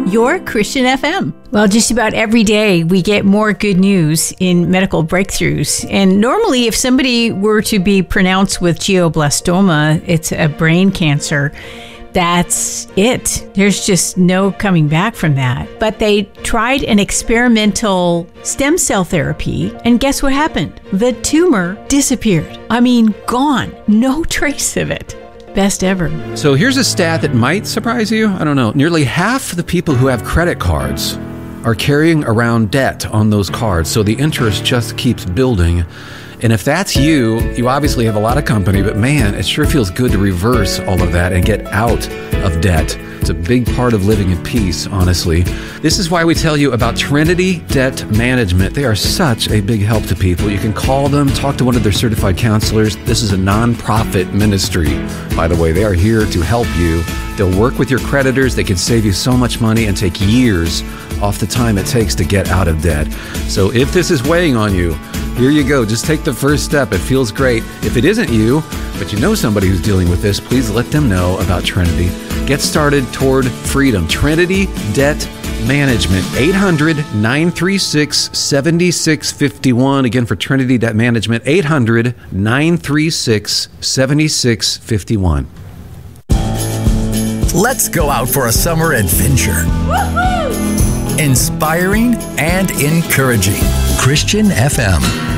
your Christian FM. Well, just about every day we get more good news in medical breakthroughs. And normally if somebody were to be pronounced with glioblastoma, it's a brain cancer. That's it. There's just no coming back from that. But they tried an experimental stem cell therapy, and guess what happened? The tumor disappeared. I mean, gone. No trace of it. Best ever. So here's a stat that might surprise you. I don't know. Nearly half the people who have credit cards are carrying around debt on those cards. So the interest just keeps building. And if that's you, you obviously have a lot of company, but man, it sure feels good to reverse all of that and get out of debt. It's a big part of living in peace, honestly. This is why we tell you about Trinity Debt Management. They are such a big help to people. You can call them, talk to one of their certified counselors. This is a nonprofit ministry, by the way. They are here to help you. They'll work with your creditors. They can save you so much money and take years off the time it takes to get out of debt. So if this is weighing on you, here you go. Just take the first step. It feels great. If it isn't you, but you know somebody who's dealing with this, please let them know about Trinity. Get started toward freedom. Trinity Debt Management, 800-936-7651. Again, for Trinity Debt Management, 800-936-7651. Let's go out for a summer adventure. Woo-hoo! Inspiring and encouraging. Christian FM.